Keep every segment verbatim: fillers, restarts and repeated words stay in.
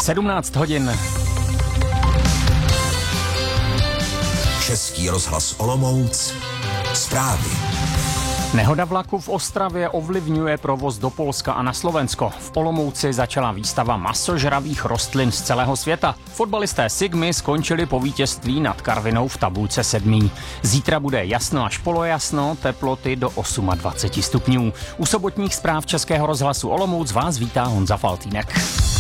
sedmnáct hodin. Český rozhlas Olomouc. Zprávy. Nehoda vlaku v Ostravě ovlivňuje provoz do Polska a na Slovensko. V Olomouci začala výstava masožravých rostlin z celého světa. Fotbalisté Sigmy skončili po vítězství nad Karvinou v tabulce sedmý. Zítra bude jasno až polojasno, teploty do dvacet osm stupňů. U sobotních zpráv Českého rozhlasu Olomouc vás vítá Honza Faltýnek.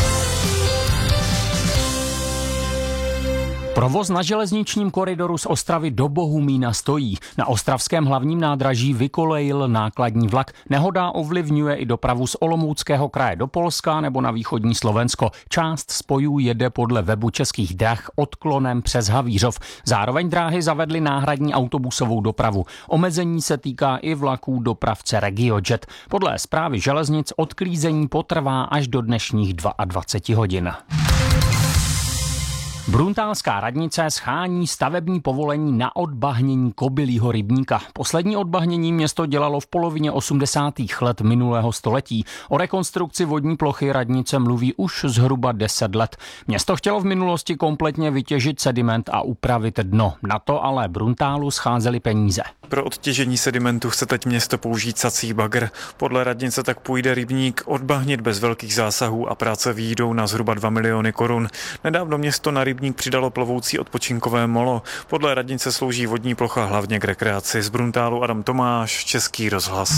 Provoz na železničním koridoru z Ostravy do Bohumína stojí. Na ostravském hlavním nádraží vykolejil nákladní vlak. Nehoda ovlivňuje i dopravu z Olomouckého kraje do Polska nebo na východní Slovensko. Část spojů jede podle webu Českých drah odklonem přes Havířov. Zároveň dráhy zavedly náhradní autobusovou dopravu. Omezení se týká i vlaků dopravce RegioJet. Podle zprávy železnic odklízení potrvá až do dnešních dvacet dva hodin. Bruntálská radnice schání stavební povolení na odbahnění Kobylího rybníka. Poslední odbahnění město dělalo v polovině osmdesátých let minulého století. O rekonstrukci vodní plochy radnice mluví už zhruba deset let. Město chtělo v minulosti kompletně vytěžit sediment a upravit dno. Na to ale Bruntálu scházely peníze. Pro odtěžení sedimentu chce teď město použít sací bagr. Podle radnice tak půjde rybník odbahnit bez velkých zásahů a práce vyjdou na zhruba dva miliony korun. Nedávno město na rybník přidalo plovoucí odpočinkové molo. Podle radnice slouží vodní plocha hlavně k rekreaci. Z Bruntálu Adam Tomáš, Český rozhlas.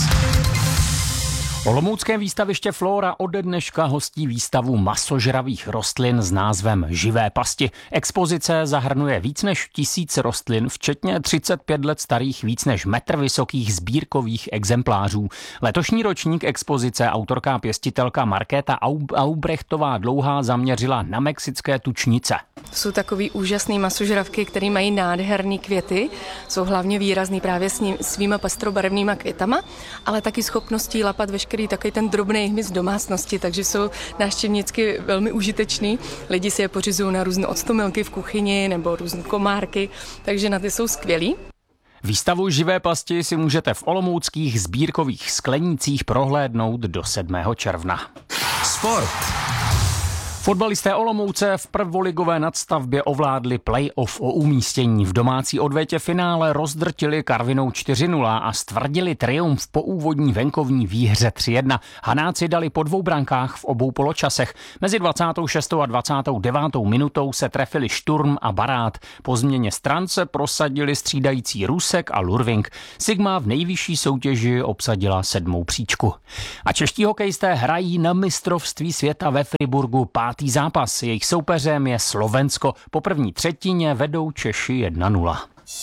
Olomoucké výstaviště Flora ode dneška hostí výstavu masožravých rostlin s názvem Živé pasti. Expozice zahrnuje víc než tisíc rostlin, včetně třicet pět let starých víc než metr vysokých sbírkových exemplářů. Letošní ročník expozice autorka a pěstitelka Markéta Aubrechtová Dlouhá zaměřila na mexické tučnice. Jsou takový úžasný masožravky, které mají nádherný květy, jsou hlavně výrazný právě s ním, svýma pestrobarevnýma květama, ale taky schopností lapat veškerý takový ten drobný hmyz domácnosti, takže jsou návštěvnicky velmi užitečný. Lidi si je pořizují na různé octomilky v kuchyni nebo různé komárky, takže na ty jsou skvělí. Výstavu Živé pasti si můžete v olomouckých sbírkových sklenících prohlédnout do sedmého června. Sport. Fotbalisté Olomouce v prvoligové nadstavbě ovládli play-off o umístění. V domácí odvětě finále rozdrtili Karvinou čtyři nula a stvrdili triumf po úvodní venkovní výhře tři jedna. Hanáci dali po dvou brankách v obou poločasech. Mezi dvacátou šestou a dvacátou devátou minutou se trefili Šturm a Barát. Po změně stran se prosadili střídající Rusek a Lurving. Sigma v nejvyšší soutěži obsadila sedmou příčku. A čeští hokejisté hrají na mistrovství světa ve Friburgu pátý zápas. Jejich soupeřem je Slovensko. Po první třetině vedou Češi jedna nula.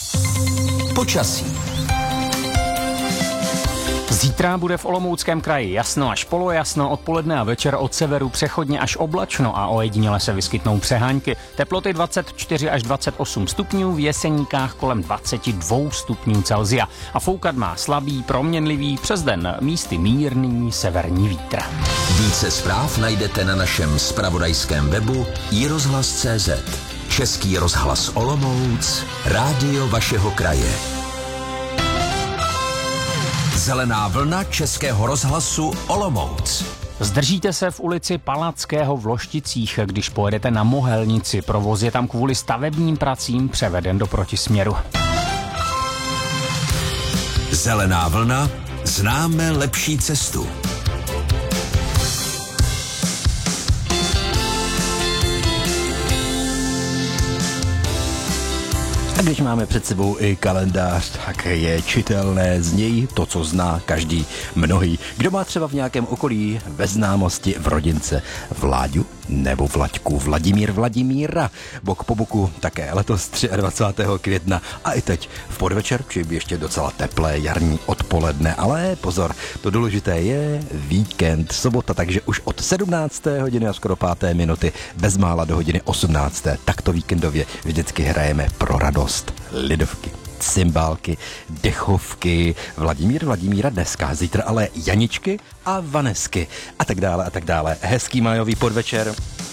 Počasí. Zítra bude v Olomouckém kraji jasno až polojasno, odpoledne a večer od severu přechodně až oblačno a ojediněle se vyskytnou přehánky. Teploty dvacet čtyři až dvacet osm stupňů, v Jeseníkách kolem dvacet dva stupňů Celsia. A foukat má slabý, proměnlivý, přes den místy mírný severní vítr. Více zpráv najdete na našem zpravodajském webu i rozhlas tečka cé zet. Český rozhlas Olomouc, rádio vašeho kraje. Zelená vlna Českého rozhlasu Olomouc. Zdržíte se v ulici Palackého v Lošticích, když pojedete na Mohelnici. Provoz je tam kvůli stavebním pracím převeden do protisměru. Zelená vlna, známe lepší cestu. A když máme před sebou i kalendář, tak je čitelné z něj to, co zná každý mnohý. Kdo má třeba v nějakém okolí ve známosti v rodince Vláďu nebo Vlaďku, Vladimír Vladimíra. Bok po boku také letos dvacátého třetího května a i teď v podvečer, či ještě docela teplé jarní odpoledne. Ale pozor, to důležité je víkend, sobota, takže už od sedmnácté hodiny a skoro páté minuty, bezmála do hodiny osmnácté takto víkendově vždycky hrajeme pro radost lidovky, cymbálky, dechovky, Vladimír Vladimíra dneska, zítra ale Janičky a Vanesky a tak dále a tak dále. Hezký májový podvečer.